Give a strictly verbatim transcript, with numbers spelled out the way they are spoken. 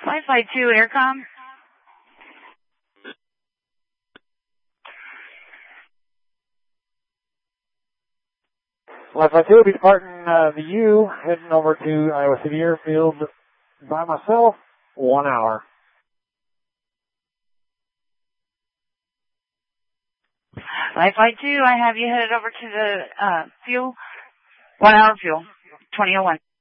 Flight Flight two, Aircom. Flight Flight two will be departing uh, the U, heading over to Iowa City Airfield by myself, one hour. Flight Flight two, I have you headed over to the uh, fuel, one hour fuel, twenty oh one.